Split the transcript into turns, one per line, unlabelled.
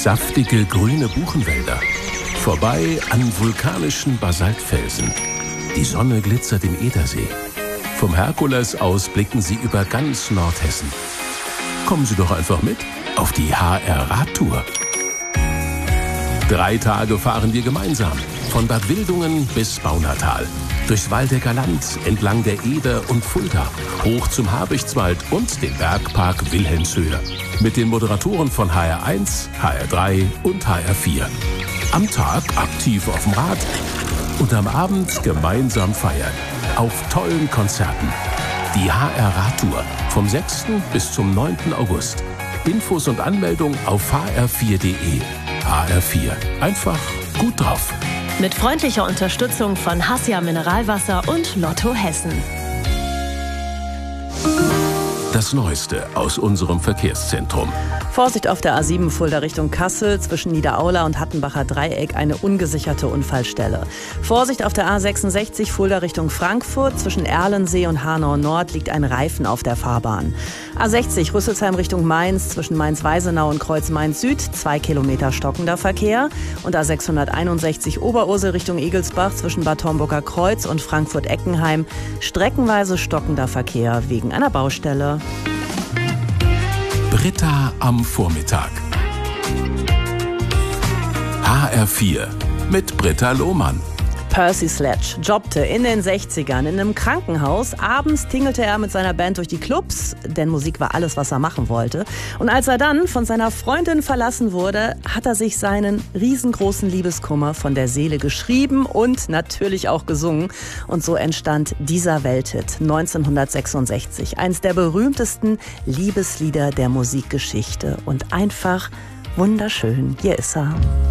saftige grüne Buchenwälder, vorbei an vulkanischen Basaltfelsen. Die Sonne glitzert im Edersee. Vom Herkules aus blicken Sie über ganz Nordhessen. Kommen Sie doch einfach mit auf die HR-Radtour. 3 Tage fahren wir gemeinsam, von Bad Wildungen bis Baunatal. Durchs Waldecker Land, entlang der Eder und Fulda, hoch zum Habichtswald und den Bergpark Wilhelmshöhe. Mit den Moderatoren von HR1, HR3 und HR4. Am Tag aktiv auf dem Rad und am Abend gemeinsam feiern. Auf tollen Konzerten. Die HR-Radtour vom 6. bis zum 9. August. Infos und Anmeldung auf hr4.de. HR4. Einfach gut drauf.
Mit freundlicher Unterstützung von Hassia Mineralwasser und Lotto Hessen.
Das Neueste aus unserem Verkehrszentrum.
Vorsicht auf der A7 Fulda Richtung Kassel, zwischen Niederaula und Hattenbacher Dreieck eine ungesicherte Unfallstelle. Vorsicht auf der A66 Fulda Richtung Frankfurt, zwischen Erlensee und Hanau Nord liegt ein Reifen auf der Fahrbahn. A60 Rüsselsheim Richtung Mainz, zwischen Mainz-Weisenau und Kreuz Mainz Süd, 2 Kilometer stockender Verkehr. Und A661 Oberursel Richtung Egelsbach, zwischen Bad Homburger Kreuz und Frankfurt-Eckenheim, streckenweise stockender Verkehr wegen einer Baustelle.
Britta am Vormittag. HR4 mit Britta Lohmann.
Percy Sledge jobbte in den 60ern in einem Krankenhaus. Abends tingelte er mit seiner Band durch die Clubs, denn Musik war alles, was er machen wollte. Und als er dann von seiner Freundin verlassen wurde, hat er sich seinen riesengroßen Liebeskummer von der Seele geschrieben und natürlich auch gesungen. Und so entstand dieser Welthit 1966. Eins der berühmtesten Liebeslieder der Musikgeschichte. Und einfach wunderschön. Hier ist er.